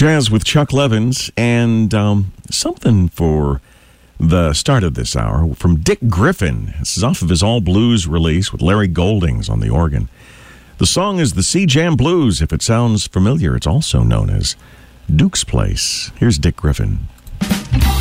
Jazz with Chuck Levins, and something for the start of this hour from Dick Griffin. This is off of his All Blues release with Larry Goldings on the organ. The song is the Sea Jam Blues. If it sounds familiar, it's also known as Duke's Place. Here's Dick Griffin.